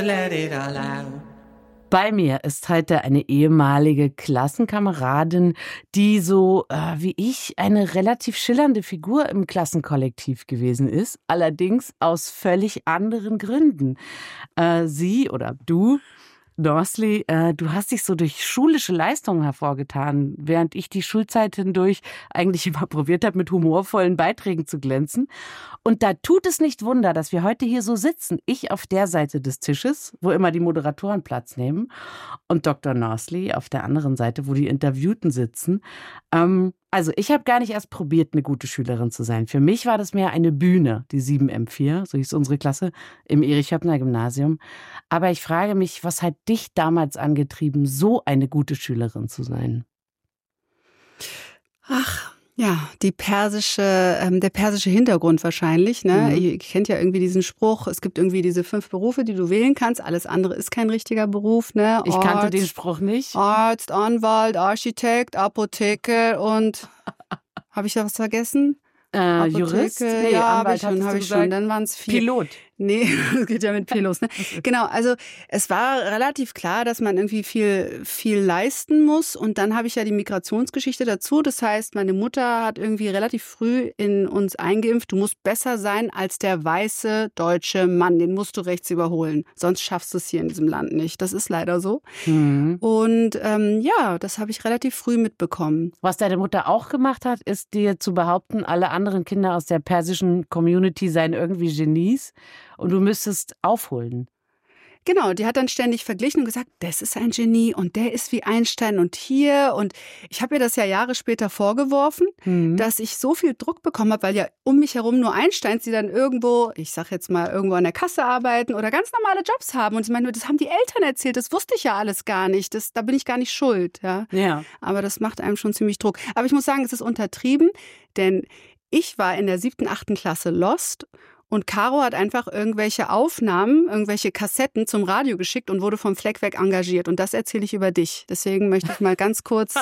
let it all out. Bei mir ist heute eine ehemalige Klassenkameradin, die so wie ich eine relativ schillernde Figur im Klassenkollektiv gewesen ist, allerdings aus völlig anderen Gründen. Sie oder du, Norsli, du hast dich so durch schulische Leistungen hervorgetan, während ich die Schulzeit hindurch eigentlich immer probiert habe, mit humorvollen Beiträgen zu glänzen. Und da tut es nicht Wunder, dass wir heute hier so sitzen. Ich auf der Seite des Tisches, wo immer die Moderatoren Platz nehmen, und Dr. Norsli auf der anderen Seite, wo die Interviewten sitzen. Also ich habe gar nicht erst probiert, eine gute Schülerin zu sein. Für mich war das mehr eine Bühne, die 7M4, so hieß unsere Klasse, im Erich-Höppner-Gymnasium. Aber ich frage mich, was hat dich damals angetrieben, so eine gute Schülerin zu sein? Ach, ja, der persische Hintergrund wahrscheinlich. Ne? Ihr kennt ja irgendwie diesen Spruch, es gibt irgendwie diese 5 Berufe, die du wählen kannst. Alles andere ist kein richtiger Beruf. Ne? Ich kannte den Spruch nicht. Arzt, Anwalt, Architekt, Apotheke und habe ich da was vergessen? Jurist? Nee, ja, habe ich schon. Dann waren es 4. Pilot. Nee, das geht ja mit P los. Ne? Genau, also es war relativ klar, dass man irgendwie viel leisten muss. Und dann habe ich ja die Migrationsgeschichte dazu. Das heißt, meine Mutter hat irgendwie relativ früh in uns eingeimpft, du musst besser sein als der weiße deutsche Mann. Den musst du rechts überholen. Sonst schaffst du es hier in diesem Land nicht. Das ist leider so. Und ja, das habe ich relativ früh mitbekommen. Was deine Mutter auch gemacht hat, ist dir zu behaupten, alle anderen Kinder aus der persischen Community seien irgendwie Genies. Und du müsstest aufholen. Genau, die hat dann ständig verglichen und gesagt, das ist ein Genie und der ist wie Einstein und hier. Und ich habe ihr das ja Jahre später vorgeworfen, dass ich so viel Druck bekommen habe, weil ja um mich herum nur Einsteins, die dann irgendwo, ich sag jetzt mal, irgendwo an der Kasse arbeiten oder ganz normale Jobs haben. Und ich meine, das haben die Eltern erzählt, das wusste ich ja alles gar nicht. Da bin ich gar nicht schuld. Ja. Aber das macht einem schon ziemlich Druck. Aber ich muss sagen, es ist untertrieben, denn ich war in der 7., 8. Klasse lost. Und Caro hat einfach irgendwelche Aufnahmen, irgendwelche Kassetten zum Radio geschickt und wurde vom Fleck weg engagiert. Und das erzähle ich über dich. Deswegen möchte ich mal ganz kurz,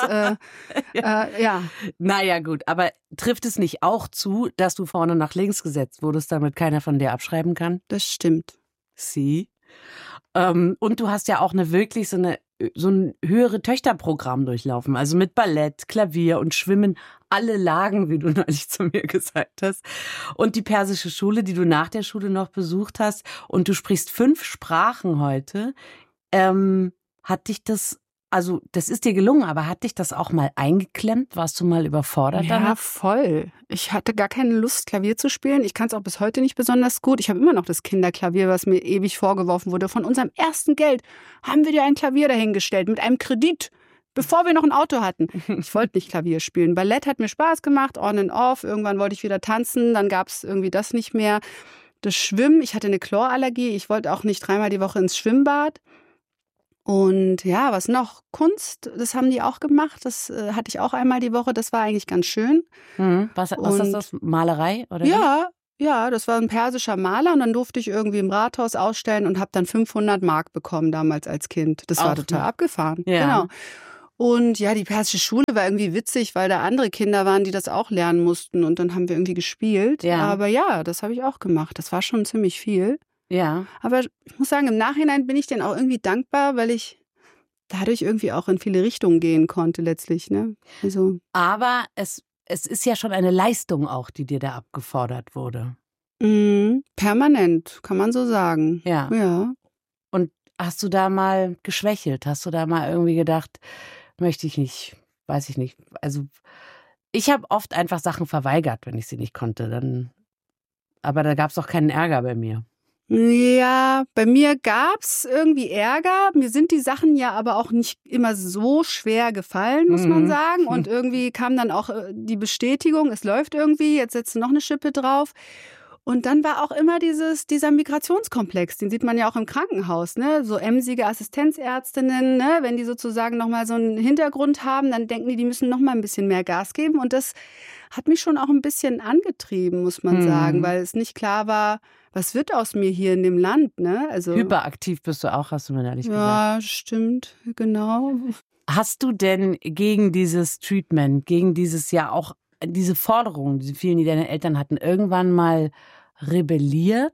ja. Naja gut, aber trifft es nicht auch zu, dass du vorne nach links gesetzt wurdest, damit keiner von dir abschreiben kann? Das stimmt. Sie. Und du hast ja auch wirklich so ein höhere Töchterprogramm durchlaufen. Also mit Ballett, Klavier und Schwimmen. Alle Lagen, wie du neulich zu mir gesagt hast. Und die persische Schule, die du nach der Schule noch besucht hast. Und du sprichst 5 Sprachen heute. Hat dich das, also das ist dir gelungen, aber hat dich das auch mal eingeklemmt? Warst du mal überfordert damit? Ja, voll. Ich hatte gar keine Lust, Klavier zu spielen. Ich kann es auch bis heute nicht besonders gut. Ich habe immer noch das Kinderklavier, was mir ewig vorgeworfen wurde. Von unserem ersten Geld haben wir dir ein Klavier dahingestellt mit einem Kredit. Bevor wir noch ein Auto hatten. Ich wollte nicht Klavier spielen. Ballett hat mir Spaß gemacht, on and off. Irgendwann wollte ich wieder tanzen, dann gab es irgendwie das nicht mehr. Das Schwimmen, ich hatte eine Chlorallergie. Ich wollte auch nicht 3-mal die Woche ins Schwimmbad. Und ja, was noch? Kunst, das haben die auch gemacht. Das hatte ich auch einmal die Woche. Das war eigentlich ganz schön. Was ist das? Malerei? Oder Ja, das war ein persischer Maler und dann durfte ich irgendwie im Rathaus ausstellen und habe dann 500 Mark bekommen damals als Kind. Das war total abgefahren. Ja. Genau. Und ja, die persische Schule war irgendwie witzig, weil da andere Kinder waren, die das auch lernen mussten. Und dann haben wir irgendwie gespielt. Ja. Aber ja, das habe ich auch gemacht. Das war schon ziemlich viel. Ja. Aber ich muss sagen, im Nachhinein bin ich denen auch irgendwie dankbar, weil ich dadurch irgendwie auch in viele Richtungen gehen konnte letztlich. Ne? Also. Aber es ist ja schon eine Leistung auch, die dir da abgefordert wurde. Permanent, kann man so sagen. Ja. Und hast du da mal geschwächelt? Hast du da mal irgendwie gedacht, möchte ich nicht, weiß ich nicht. Also ich habe oft einfach Sachen verweigert, wenn ich sie nicht konnte. Aber da gab es auch keinen Ärger bei mir. Ja, bei mir gab's irgendwie Ärger. Mir sind die Sachen ja aber auch nicht immer so schwer gefallen, muss man sagen. Und irgendwie kam dann auch die Bestätigung, es läuft irgendwie, jetzt setzt du noch eine Schippe drauf. Und dann war auch immer dieser Migrationskomplex, den sieht man ja auch im Krankenhaus, ne? So emsige Assistenzärztinnen, ne? Wenn die sozusagen nochmal so einen Hintergrund haben, dann denken die müssen nochmal ein bisschen mehr Gas geben. Und das hat mich schon auch ein bisschen angetrieben, muss man sagen, weil es nicht klar war, was wird aus mir hier in dem Land, ne? Also hyperaktiv bist du auch, hast du mir ehrlich gesagt. Ja, stimmt, genau. Hast du denn gegen dieses Treatment, gegen dieses ja auch diese Forderungen, diese vielen, die deine Eltern hatten, irgendwann mal rebelliert?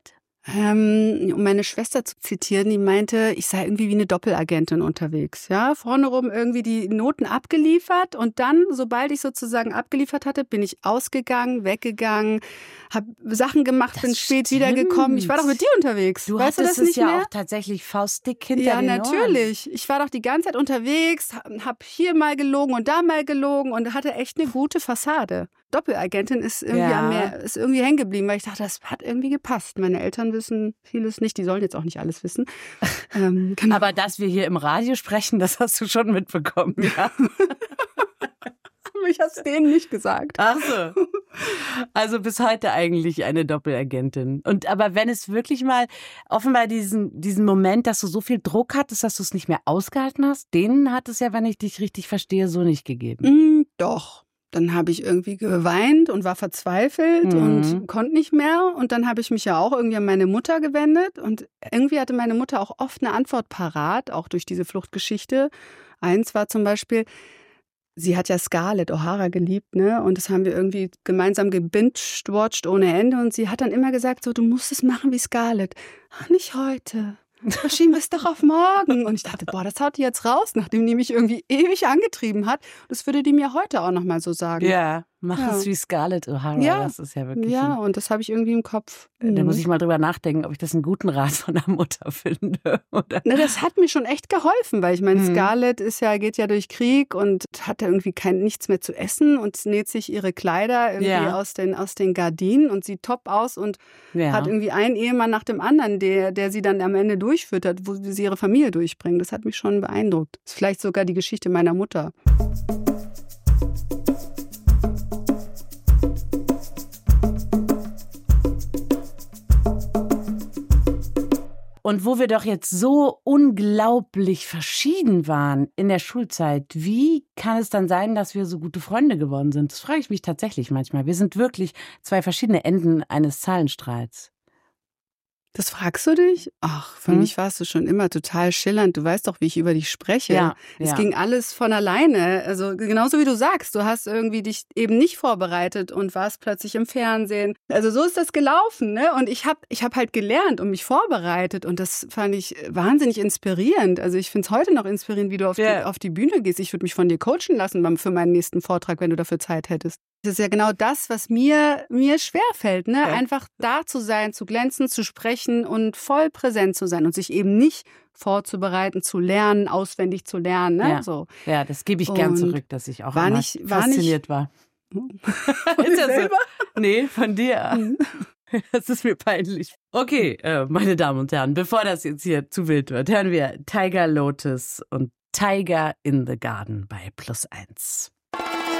Um meine Schwester zu zitieren, die meinte, ich sei irgendwie wie eine Doppelagentin unterwegs. Ja, vorne rum irgendwie die Noten abgeliefert und dann, sobald ich sozusagen abgeliefert hatte, bin ich ausgegangen, weggegangen, habe Sachen gemacht, bin spät wiedergekommen. Ich war doch mit dir unterwegs. Du weißt du das hattest es nicht ja mehr? auch tatsächlich faustdick hinter Ja, den Ohren. natürlich. Ich war doch die ganze Zeit unterwegs, habe hier mal gelogen und da mal gelogen und hatte echt eine gute Fassade. Doppelagentin ist irgendwie hängen geblieben, weil ich dachte, das hat irgendwie gepasst. Meine Eltern wissen vieles nicht, die sollen jetzt auch nicht alles wissen. Genau. Aber dass wir hier im Radio sprechen, das hast du schon mitbekommen, ja. Ich habe es denen nicht gesagt. Ach so. Also bis heute eigentlich eine Doppelagentin. Aber wenn es wirklich mal offenbar diesen Moment, dass du so viel Druck hattest, dass du es nicht mehr ausgehalten hast, den hat es ja, wenn ich dich richtig verstehe, so nicht gegeben. Doch. Dann habe ich irgendwie geweint und war verzweifelt und konnte nicht mehr. Und dann habe ich mich ja auch irgendwie an meine Mutter gewendet. Und irgendwie hatte meine Mutter auch oft eine Antwort parat, auch durch diese Fluchtgeschichte. Eins war zum Beispiel, sie hat ja Scarlett O'Hara geliebt, ne? Und das haben wir irgendwie gemeinsam gebinged-watched ohne Ende. Und sie hat dann immer gesagt, so, du musst es machen wie Scarlett. Ach, nicht heute. Verschieben wir es doch auf morgen. Und ich dachte, boah, das haut die jetzt raus, nachdem die mich irgendwie ewig angetrieben hat. Das würde die mir heute auch nochmal so sagen. Ja, mach es wie Scarlett O'Hara. Ja. Das ist ja wirklich. Ja, und das habe ich irgendwie im Kopf. Da muss ich mal drüber nachdenken, ob ich das einen guten Rat von der Mutter finde. Oder? Na, das hat mir schon echt geholfen, weil ich meine, Scarlett geht ja durch Krieg und hat irgendwie nichts mehr zu essen und näht sich ihre Kleider irgendwie aus den Gardinen und sieht top aus und hat irgendwie einen Ehemann nach dem anderen, der sie dann am Ende durchfüttert, wo sie ihre Familie durchbringen. Das hat mich schon beeindruckt. Das ist vielleicht sogar die Geschichte meiner Mutter. Und wo wir doch jetzt so unglaublich verschieden waren in der Schulzeit, wie kann es dann sein, dass wir so gute Freunde geworden sind? Das frage ich mich tatsächlich manchmal. Wir sind wirklich zwei verschiedene Enden eines Zahlenstreits. Das fragst du dich? Ach, für mich warst du schon immer total schillernd. Du weißt doch, wie ich über dich spreche. Es ging alles von alleine. Also genauso wie du sagst, du hast irgendwie dich eben nicht vorbereitet und warst plötzlich im Fernsehen. Also so ist das gelaufen, ne? Und ich hab halt gelernt und mich vorbereitet und das fand ich wahnsinnig inspirierend. Also ich finde es heute noch inspirierend, wie du auf die Bühne gehst. Ich würde mich von dir coachen lassen für meinen nächsten Vortrag, wenn du dafür Zeit hättest. Das ist ja genau das, was mir schwerfällt, ne? Ja. Einfach da zu sein, zu glänzen, zu sprechen und voll präsent zu sein und sich eben nicht vorzubereiten, zu lernen, auswendig zu lernen. Ne? Ja. So. Ja, das gebe ich gern zurück, dass ich auch fasziniert war. Von dir selber? Nee, von dir. Das ist mir peinlich. Okay, meine Damen und Herren, bevor das jetzt hier zu wild wird, hören wir Tiger Lotus und Tiger in the Garden bei +1.